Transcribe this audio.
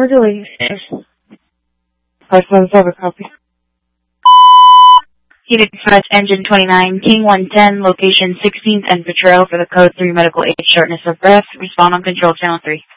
delay. 577, copy. Heat Express Engine 29, King 110, location 16th and Potrero for the Code 3 medical aid, shortness of breath. Respond on Control Channel 3.